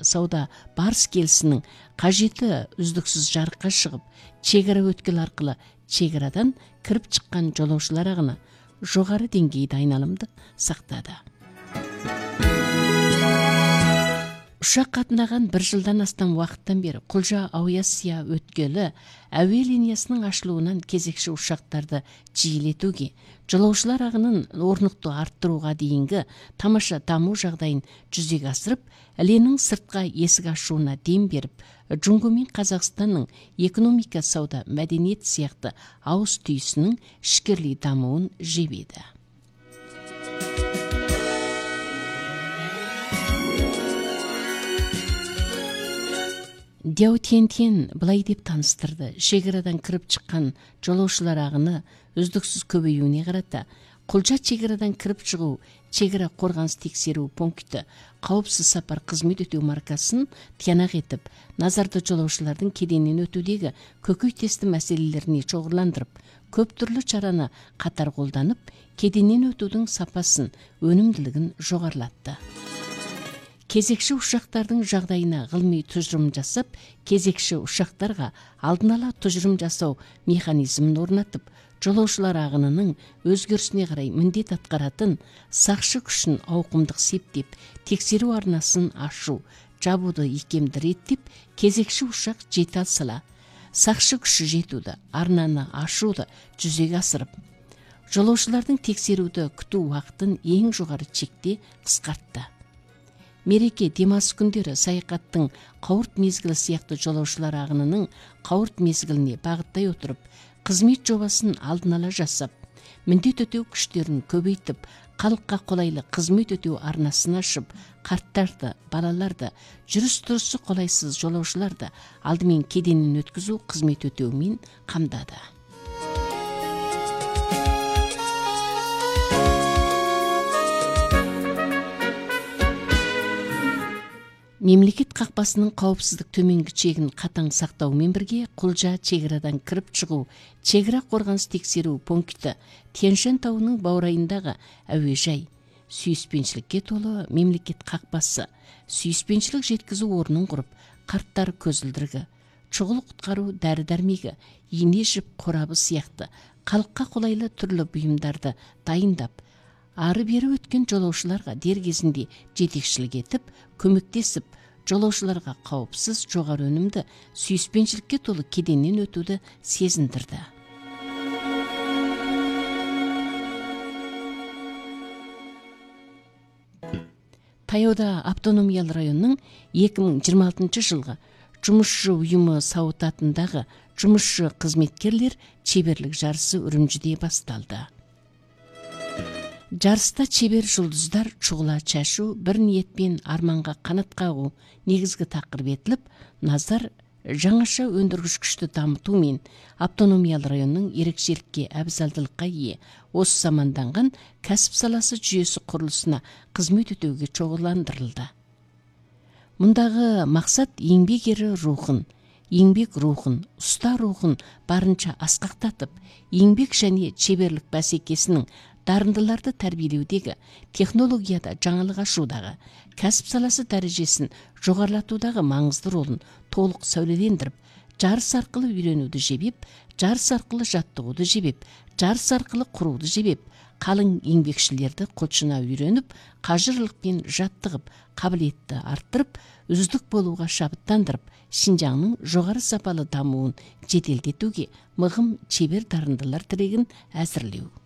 сауда барыс келісінің қажеті үздіксіз жарыққа шығып, чегара өткел арқылы чегарадан кіріп шыққан жолаушылар ағыны жоғары деңгейде айналымды сақтады. Ұшақ қатынаған 1 жылдан астам уақыттан бері Құлжа Ауясия өткелі әуе линиясының ашылуынан кезекші ұшақтарды жиілетуге, жолаушылар ағынын орнықты арттыруға дейінгі тамаша даму жағдайын жүзеге асырып, әлемнің сыртқа есік ашуына дем беріп, Жұңғы мен Қазақстанның экономика, сауда, мәдениет сияқты ауыз түйісінің ішкерлей дамуын жебеді. Дяо Тянь былай деп таныстырды: шекарадан кіріп шыққан жолаушылар ағыны үздіксіз көбеюіне қарата, Құлжа чегарадан кіріп шығу, чегара қорғаныс тексеру пункті, қауіпсіз сапар қызмет өтеу маркасын тиянақ етіп, назарды жолаушылардың кеденнен өтудегі көкейтесті мәселелеріне шоғырландырып, көп түрлі шараны қатар қолданып, кеденнен өтудің сапасын, өнімділігін жоғарлатты. Кезекші ұшақтардың жағдайына ғылыми тұжырым жасап, кезекші ұшақтарға алдын ала тұжырым жасау механизмін орнатып, жолаушылар ағынының өзгерісіне қарай міндет атқаратын сақшы күшін ауқымдық септеп, тексеру арнасын ашу, жабуды икемді реттеп, кезекші ұшақ жете алсала, сақшы күші жетуді, арнаны ашуды жүзеге асырып, жолаушылардың тексеруді күту уақытын ең жоғары шекте қысқартты. Мереке, демалыс күндері саяхаттың қауырт мезгілі сияқты жолаушылар ағынының қауырт мезгіліне бағыттай отырып, қызмет жобасын алдын ала жасап, міндет өтеу күштерін көбейтіп, халыққа қолайлы қызмет өтеу арнасын ашып, қарттарды, балаларды, жүріс-тұрысы қолайсыз жолаушыларды алдымен кеденнен өткізу қызмет өтеумен қамдады. Мемлекет қақпасының қауіпсіздік төменгі шегін қатаң сақтаумен бірге, Құлжа чегарадан кіріп шығу, чегара қорғаныс тексеру пункті, Тянь-Шань тауының баурайындағы әуежай, сүйіспеншілікке толы мемлекет қақпасы, сүйіспеншілік жеткізу орнын құрып, қарттар көзілдірігі, шұғыл құтқару дәрі-дәрмегі, ине жіп қорабы сияқты халыққа қолайлы түрлі бұйымдарды дайындап, ары-бері өткен жолаушыларға дер кезінде жетекшілік етіп, көмектесіп, жолаушыларға қауіпсіз, жоғары өнімді, сүйіспеншілікке толы кеденнен өтуді сезіндірді. Таяуда автономиялы районның 2026 жылғы жұмысшы ұйымы Сауыт атындағы жұмысшы қызметкерлер шеберлік жарысы Үрімжіде басталды. Жарыста шебер жұлдыздар шұғыла чашу, бір ниетпен арманға қанат қағу негізгі тақырып етіліп, назар жаңаша өндіргіш күшті дамыту мен автономиялы районның ерекшелікке әбзалдылыққа ие осы заманданған кәсіп саласы жүйесі құрылысына қызмет өтеуге шоғырландырылды. Мұндағы мақсат еңбек ері рухын, еңбек рухын, ұста рухын барынша асқақтатып, еңбек және шеберлік бәсекесінің дарындыларды тәрбиелеудегі, технологияда жаңалық ашудағы, кәсіп саласы дәрежесін жоғарлатудағы маңызды ролын толық сәулелендіріп, жарыс арқылы үйренуді жебеп, жарыс арқылы жаттығуды жебеп, жарыс арқылы құруды жебеп, қалың еңбекшілерді құлшына үйреніп, қажырлықпен жаттығып, қабілетті арттырып, үздік болуға шабыттандырып, Шинжаңның жоғары сапалы дамуын жеделдетуге мығым шебер дарындылар тірегін әзірлеу.